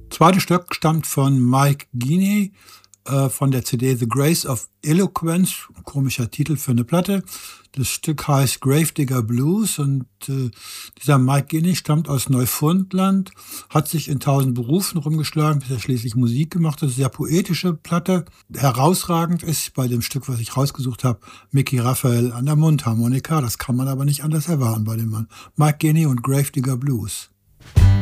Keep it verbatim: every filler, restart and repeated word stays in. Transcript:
Zweite Stück stammt von Mike Geeney, äh, von der C D „The Grace of Eloquence", komischer Titel für 'ne Platte. Das Stück heißt „Gravedigger Blues" und, äh, dieser Mike Geeney stammt aus Neufundland, hat sich in tausend Berufen rumgeschlagen, bis er schließlich Musik gemacht hat. Sehr poetische Platte. Herausragend ist bei dem Stück, was ich rausgesucht habe, Mickey Raphael an der Mundharmonika. Das kann man aber nicht anders erwarten bei dem Mann. Mike Geeney und „Gravedigger Blues".